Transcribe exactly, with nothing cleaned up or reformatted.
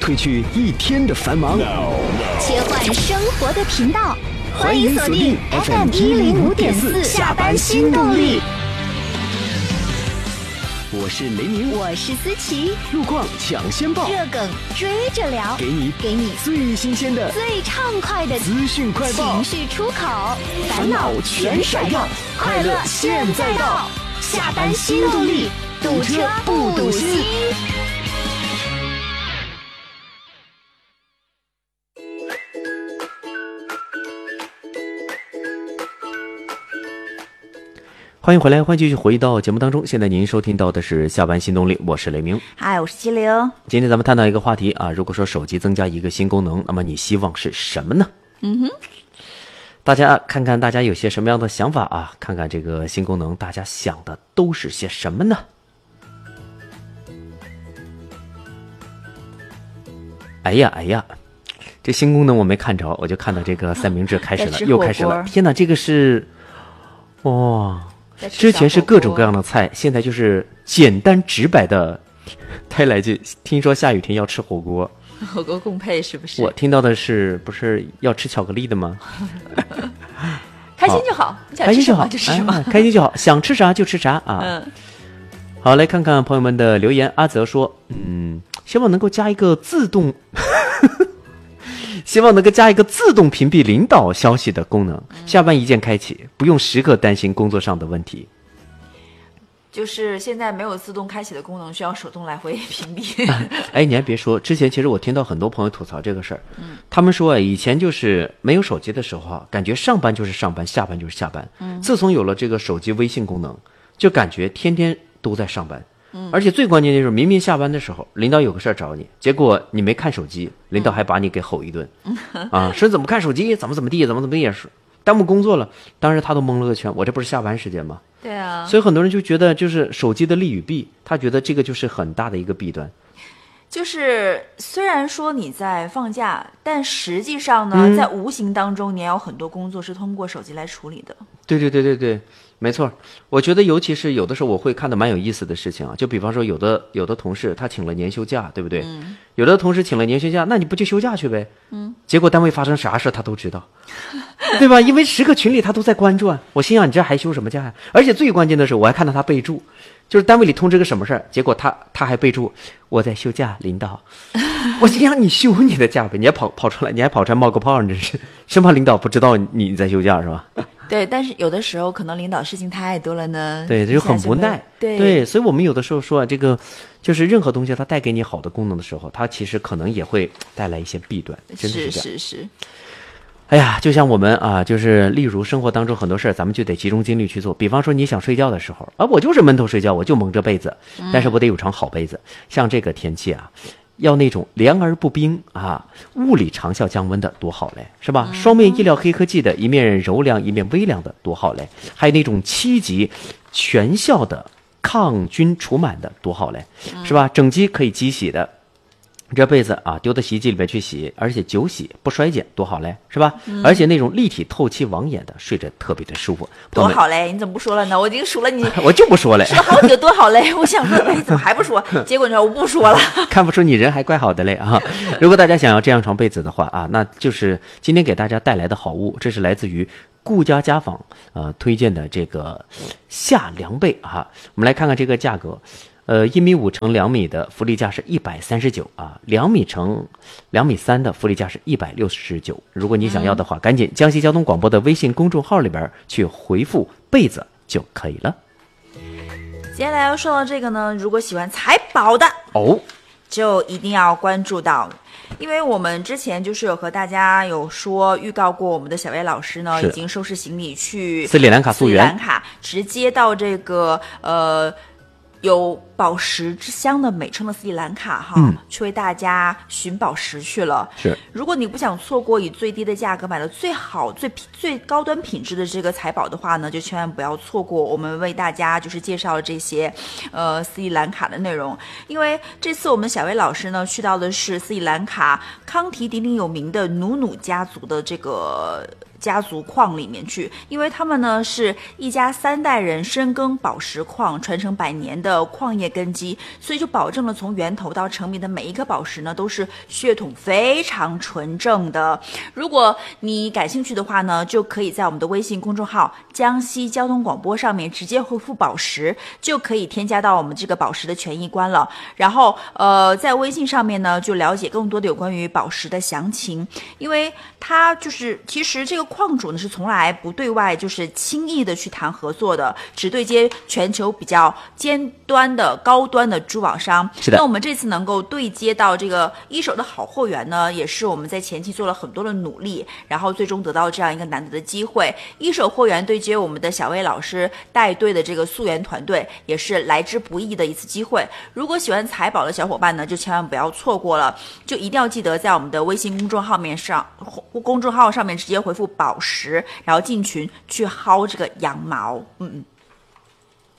褪去一天的繁忙， 切换生活的频道，欢迎锁定 F M 一零五点四下班新动力。 我是雷鸣， 我是思琪， 路况抢先报， 热梗追着聊， 给你给你最新鲜的、 最畅快的资讯快报， 情绪出口，烦恼全甩掉，快乐现在到，下班新动力，堵车不堵心。 欢迎回来，欢迎继续回到节目当中。现在您收听到的是下班新动力，我是雷鸣。 嗨，我是七零。 今天咱们探讨一个话题啊，如果说手机增加一个新功能，那么你希望是什么呢？ 嗯哼， 大家看看大家有些什么样的想法啊？看看这个新功能，大家想的都是些什么呢？哎呀哎呀，这新功能我没看着，我就看到这个三明治开始了，又开始了。天哪，这个是哇！哦，之前是各种各样的菜，现在就是简单直白的。带来句，听说下雨天要吃火锅， 火锅共配是不是？ 我听到的是不是要吃巧克力的吗？ 开心就好，你想吃什么就吃什么， 哎，开心就好，想吃啥就吃啥啊。 嗯， 好，来看看朋友们的留言。阿泽说，嗯，希望能够加一个自动。希望能够加一个自动屏蔽领导消息的功能，下班一键开启，不用时刻担心工作上的问题。 就是现在没有自动开启的功能，需要手动来回屏蔽。 哎，你还别说，之前其实我听到很多朋友吐槽这个事儿，嗯，他们说，哎，以前就是没有手机的时候啊，感觉上班就是上班，下班就是下班。嗯，自从有了这个手机微信功能，就感觉天天都在上班。嗯，而且最关键就是，明明下班的时候，领导有个事儿找你，结果你没看手机，领导还把你给吼一顿，嗯、啊，说怎么看手机，怎么怎么地，怎么怎么地，也是耽误工作了。当时他都蒙了个圈，我这不是下班时间吗？ 对啊， 所以很多人就觉得，就是手机的利与弊，他觉得这个就是很大的一个弊端。 就是虽然说你在放假，但实际上呢，嗯、在无形当中，你也有很多工作是通过手机来处理的。 对对对对对，没错。我觉得尤其是有的时候我会看到蛮有意思的事情啊，就比方说有的有的同事他请了年休假，对不对？嗯、有的同事请了年休假，那你不就休假去呗？嗯。结果单位发生啥事他都知道，对吧？因为十个群里他都在关注啊。我心想你这还休什么假呀？而且最关键的是，我还看到他备注。就是单位里通知个什么事儿，结果他他还备注我在休假，领导。我心想你休你的假呗，你还跑跑出来，你还跑出来冒个泡，你真是生怕领导不知道你在休假是吧？ 对，但是有的时候可能领导事情太多了呢， 对，这就很无奈。 对对，所以我们有的时候说啊，这个就是任何东西它带给你好的功能的时候，它其实可能也会带来一些弊端，真的是这样。 是是是。 哎呀，就像我们啊，就是例如生活当中很多事儿，咱们就得集中精力去做。比方说你想睡觉的时候啊，我就是闷头睡觉，我就蒙着被子，但是我得有床好被子。嗯、像这个天气啊，要那种凉而不冰啊，物理长效降温的多好嘞，是吧？嗯、双面医疗黑科技的，一面柔凉一面微凉的多好嘞，还有那种七级全效的抗菌除螨的多好嘞，是吧？整机可以机洗的。这被子啊，丢到洗衣机里面去洗，而且久洗不衰减，多好嘞，是吧？嗯、而且那种立体透气网眼的，睡着特别的舒服， 多好嘞！你怎么不说了呢？我已经数了你， 我就不说嘞， 说了好久，多好嘞！我想说，哎，怎么还不说？结果呢，我不说了。 看不出你人还怪好的嘞啊！如果大家想要这样床被子的话啊，那就是今天给大家带来的好物，这是来自于顾家家纺呃推荐的这个夏凉被啊。我们来看看这个价格。呃，一米五乘两米的福利价是一百三十九啊，两米乘两米三的福利价是一百六十九。如果你想要的话，嗯、赶紧江西交通广播的微信公众号里边去回复被子就可以了。 接下来要说到这个呢，如果喜欢财宝的哦， 就一定要关注到。因为我们之前就是有和大家有说预告过，我们的小魏老师呢已经收拾行李去斯里兰卡溯源， 斯里兰卡直接到这个呃。有宝石之乡的美称的斯里兰卡哈，嗯、去为大家寻宝石去了。 是， 如果你不想错过以最低的价格买到最好、最最高端品质的这个财宝的话呢，就千万不要错过我们为大家就是介绍这些呃斯里兰卡的内容。因为这次我们小薇老师呢去到的是斯里兰卡康提鼎鼎有名的努努家族的这个家族矿里面去，因为他们呢是一家三代人深耕宝石矿，传承百年的矿业根基，所以就保证了从源头到成品的每一颗宝石呢都是血统非常纯正的。如果你感兴趣的话呢，就可以在我们的微信公众号江西交通广播上面直接回复宝石，就可以添加到我们这个宝石的权益关了。然后呃，在微信上面呢就了解更多的有关于宝石的详情，因为它就是其实这个矿主呢是从来不对外就是轻易的去谈合作的，只对接全球比较尖端的高端的珠宝商。 是的， 那我们这次能够对接到这个一手的好货源呢，也是我们在前期做了很多的努力，然后最终得到这样一个难得的机会。一手货源对接我们的小魏老师带队的这个溯源团队，也是来之不易的一次机会。如果喜欢财宝的小伙伴呢，就千万不要错过了，就一定要记得在我们的微信公众号面上公众号上面直接回复宝石，然后进群去薅这个羊毛。嗯嗯。